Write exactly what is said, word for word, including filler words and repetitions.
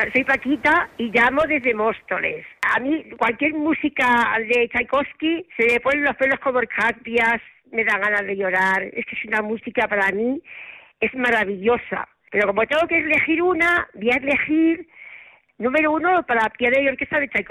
soy Paquita y llamo desde Móstoles. A mí cualquier música de Tchaikovsky se me ponen los pelos como escarpias, me da ganas de llorar. Es que es una música para mí, es maravillosa. Pero como tengo que elegir una, voy a elegir número uno para piano y orquesta de Tchaikovsky.